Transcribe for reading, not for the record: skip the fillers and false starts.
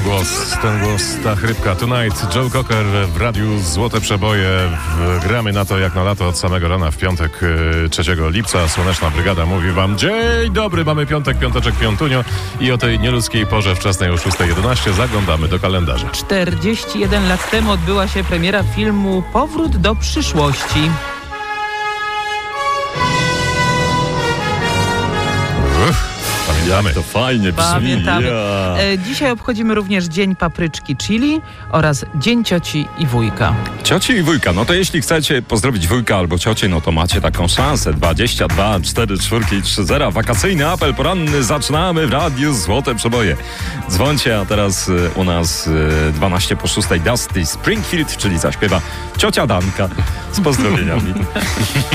ten głos, ta chrypka. Tonight, Joe Cocker w radiu Złote Przeboje. Gramy na to jak na lato od samego rana w piątek 3 lipca. Słoneczna Brygada mówi wam dzień dobry, mamy piąteczek, piątunio i o tej nieludzkiej porze wczesnej o 6:11 zaglądamy do kalendarza. 41 lat temu odbyła się premiera filmu Powrót do przyszłości. Pamiętamy. To fajnie brzmi. Pamiętamy. Yeah. Dzisiaj obchodzimy również Dzień Papryczki Chili oraz Dzień Cioci i Wujka. Cioci i wujka, no to jeśli chcecie pozdrowić wujka albo ciocię, no to macie taką szansę. 22 4 4 3 0. Wakacyjny apel poranny zaczynamy w radiu Złote Przeboje. Dzwońcie, a teraz u nas 12 po 6 Dusty Springfield, czyli zaśpiewa ciocia Danka z pozdrowieniami.